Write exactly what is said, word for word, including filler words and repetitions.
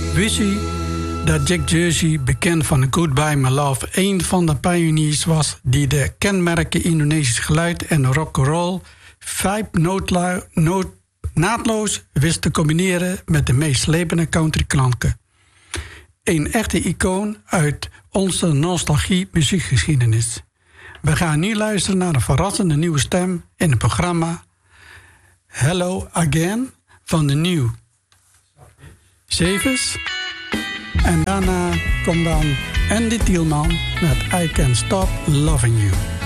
Wist u dat Jack Jersey, bekend van Goodbye My Love, een van de pioniers was die de kenmerken Indonesisch geluid en rock'n'roll vibe noodlu- nood, naadloos wist te combineren met de meest slepende countryklanken. Een echte icoon uit onze nostalgie muziekgeschiedenis. We gaan nu luisteren naar een verrassende nieuwe stem in het programma Hello Again van de New Zevers. En daarna komt dan Andy Tielman met I Can't Stop Loving You.